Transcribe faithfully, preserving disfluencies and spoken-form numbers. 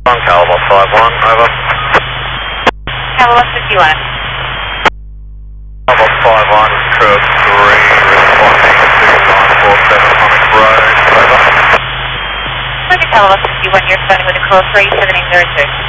On Caliber five one, over. Caliber fifty-one. Caliber five one, curve three, responding to nine four seven Onyx Road, over. Roger, Caliber fifty-one, you're responding with a call three seven eight zero two.